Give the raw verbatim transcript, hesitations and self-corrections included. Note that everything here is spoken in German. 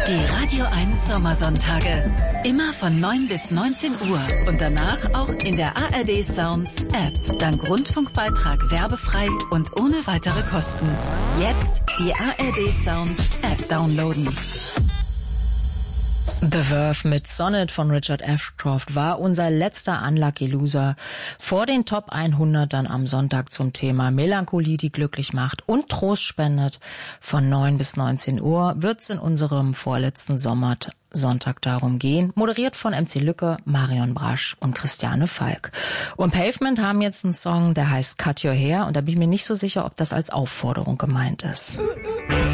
Die Radio eins Sommersonntage. Immer von neun bis neunzehn Uhr und danach auch in der A R D Sounds App. Dank Rundfunkbeitrag werbefrei und ohne weitere Kosten. Jetzt die A R D Sounds App downloaden. The Verve mit Sonnet von Richard Ashcroft war unser letzter Unlucky Loser vor den Top hundert dann am Sonntag zum Thema Melancholie, die glücklich macht und Trost spendet. Von neun bis neunzehn Uhr wird's in unserem vorletzten Sommersonntag darum gehen, moderiert von M C Lücke, Marion Brasch und Christiane Falk. Und Pavement haben jetzt einen Song, der heißt Cut Your Hair und da bin ich mir nicht so sicher, ob das als Aufforderung gemeint ist.